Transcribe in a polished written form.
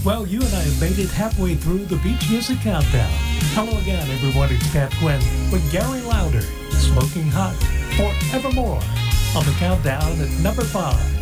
Well, you and I have made it halfway through the Beach Music Countdown. Hello again, everyone. It's Pat Quinn with Gary Lauder, Smoking Hot, Forevermore, on the countdown at number 5.